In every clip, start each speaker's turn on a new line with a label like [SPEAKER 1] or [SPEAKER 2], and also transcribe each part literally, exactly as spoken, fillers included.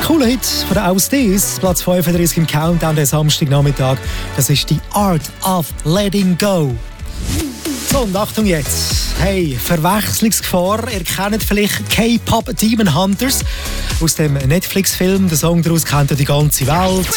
[SPEAKER 1] cooler Hit von der Austis, Platz fünfunddreißig im Countdown der Samstagnachmittag. Das ist die Art of Letting Go. So, und Achtung jetzt. Hey, Verwechslungsgefahr. Ihr kennt vielleicht K-Pop Demon Hunters aus dem Netflix-Film. Der Song daraus kennt ja die ganze Welt.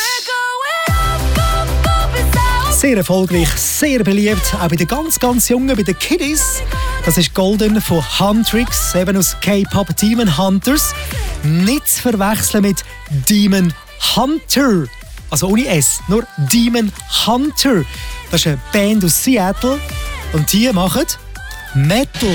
[SPEAKER 1] Sehr erfolgreich, sehr beliebt, auch bei den ganz, ganz Jungen, bei den Kiddies. Das ist Golden von Huntrix, eben aus K-Pop Demon Hunters. Nicht zu verwechseln mit Demon Hunter. Also ohne S, nur Demon Hunter. Das ist eine Band aus Seattle und die machen Metal.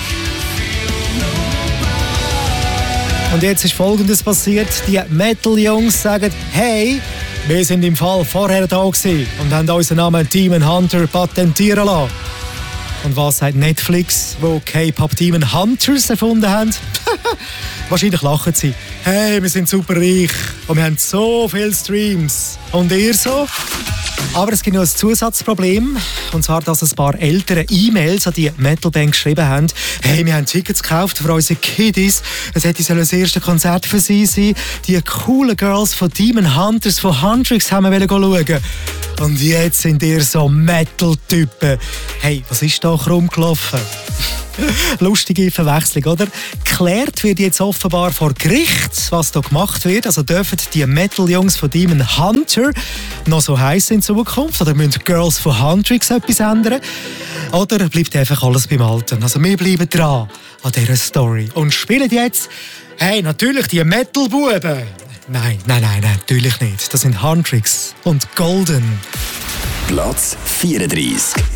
[SPEAKER 1] Und jetzt ist Folgendes passiert. Die Metal-Jungs sagen, hey, wir sind im Fall vorher da gewesen und haben unseren Namen Demon Hunter patentieren lassen. Und was sagt Netflix, wo K-Pop Demon Hunters erfunden haben? Wahrscheinlich lachen sie. Hey, wir sind super reich und wir haben so viele Streams. Und ihr so? Aber es gibt noch ein Zusatzproblem. Und zwar, dass ein paar ältere E-Mails an die Metalband geschrieben haben. Hey, wir haben Tickets gekauft für unsere Kiddies. Es hätte das erste Konzert für sie sein. Die coolen Girls von Demon Hunters von Huntrix haben wir schauen. Und jetzt sind ihr so Metal-Typen. Hey, was ist da rumgelaufen? Lustige Verwechslung, oder? Geklärt wird jetzt offenbar vor Gericht, was da gemacht wird. Also dürfen die Metal-Jungs von Demon Hunter noch so heissen in Zukunft? Oder müssen Girls von Huntrix etwas ändern? Oder bleibt einfach alles beim Alten? Also wir bleiben dran an dieser Story und spielen jetzt, hey, natürlich die Metal-Buben. Nein, nein, nein, nein, natürlich nicht. Das sind Huntrix und Golden.
[SPEAKER 2] Platz vierunddreißig.